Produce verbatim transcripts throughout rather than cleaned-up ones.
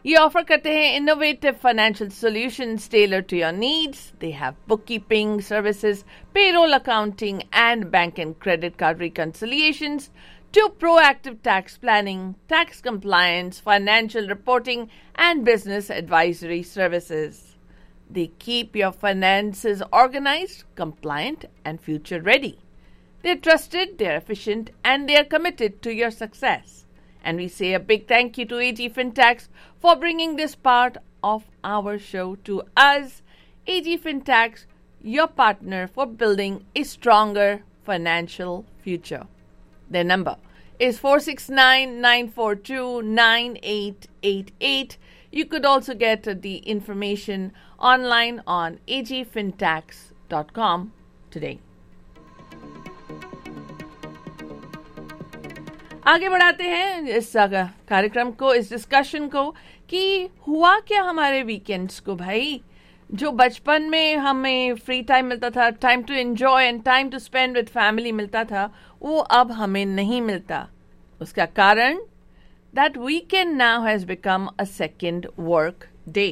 ये ऑफर करते हैं innovative financial solutions Taylor to your needs. They have bookkeeping services, payroll accounting, and bank and credit card reconciliations, to proactive tax planning, tax compliance, financial reporting, and business advisory services. They keep your finances organized, compliant, and future ready. They're trusted, they're efficient, and they're committed to your success. And we say a big thank you to A G Fintax for bringing this part of our show to us. A G Fintax, your partner for building a stronger financial future. Their number is four six nine, nine four two, nine eight eight eight. You could also get the information online on a g fintax dot com today. आगे बढ़ाते हैं इस कार्यक्रम को, इस discussion को, कि हुआ क्या हमारे वीकेंड्स को भाई. जो बचपन में हमें फ्री टाइम मिलता था, time to enjoy and time to spend with family मिलता था, वो अब हमें नहीं मिलता. उसका कारण that weekend now has become a second work day.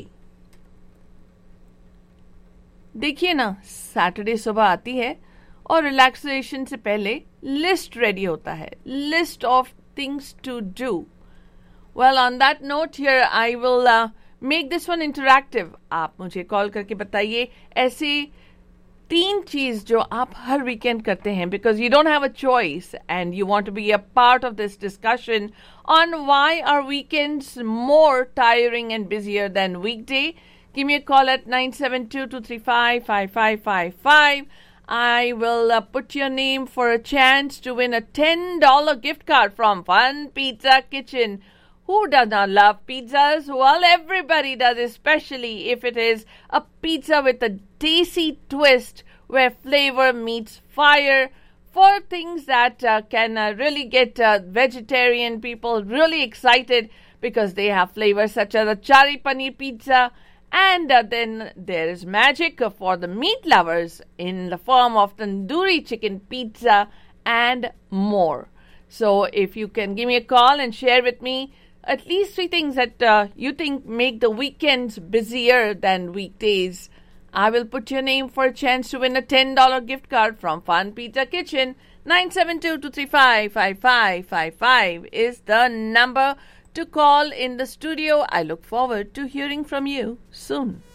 देखिए ना, सैटरडे सुबह आती है और रिलैक्सेशन से पहले लिस्ट रेडी होता है, list of things to do. Well, on that note here I will make this one interactive. आप मुझे कॉल करके बताइए ऐसे तीन चीज जो आप हर वीकेंड करते हैं, because you don't have a choice and you want to be a part of this discussion on why are weekends more tiring and busier then weekday. Give me a call at nine seven two, two three five, five five five five. I will uh, put your name for a chance to win a ten dollars gift card from Fun Pizza Kitchen. Who does not love pizzas? Well, everybody does, especially if it is a pizza with a tasty twist where flavor meets fire, for things that uh, can uh, really get uh, vegetarian people really excited because they have flavors such as a chari paneer pizza. And uh, then there is magic for the meat lovers in the form of tandoori chicken pizza and more. So if you can give me a call and share with me at least three things that uh, you think make the weekends busier than weekdays, I will put your name for a chance to win a ten dollars gift card from Fun Pizza Kitchen. nine seven two, two three five, five five five five is the number to call in the studio. I look forward to hearing from you soon.